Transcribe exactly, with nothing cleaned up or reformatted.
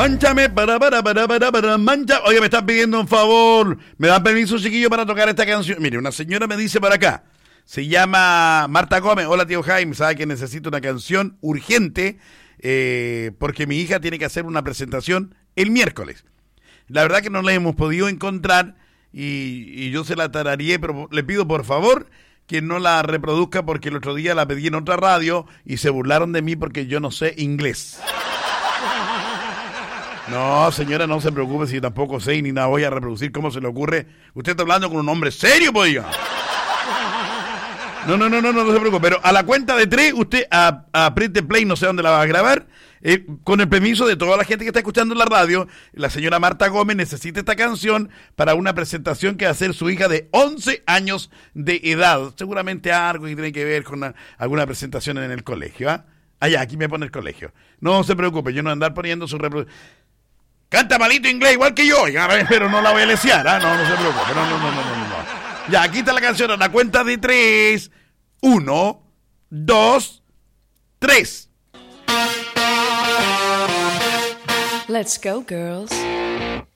Mánchame, para, para, para, para, para, mancha. Oye, me están pidiendo un favor. ¿Me dan permiso, chiquillo, para tocar esta canción? Mire, una señora me dice por acá. Se llama Marta Gómez. Hola, tío Jaime. Sabe que necesito una canción urgente eh, porque mi hija tiene que hacer una presentación el miércoles. La verdad que no la hemos podido encontrar y, y yo se la tarareé, pero le pido por favor que no la reproduzca porque el otro día la pedí en otra radio y se burlaron de mí porque yo no sé inglés. No, señora, no se preocupe si yo tampoco sé y ni nada voy a reproducir. ¿Cómo se le ocurre? Usted está hablando con un hombre serio, pues, diga. No, no, no, no, no, no se preocupe. Pero a la cuenta de tres, usted a, a apriete play, no sé dónde la va a grabar. Eh, con el permiso de toda la gente que está escuchando en la radio, la señora Marta Gómez necesita esta canción para una presentación que va a hacer su hija de once años de edad. Seguramente algo que tiene que ver con una, alguna presentación en el colegio, ¿ah? Allá, aquí me pone el colegio. No se preocupe, yo no voy a andar poniendo su reproducción. Canta malito inglés igual que yo, ya, pero no la voy a lesear, ¿ah? No, no se preocupe, no, no, no, no, no, no. Ya, aquí está la canción a la cuenta de tres. Uno, dos, tres. Let's go, girls.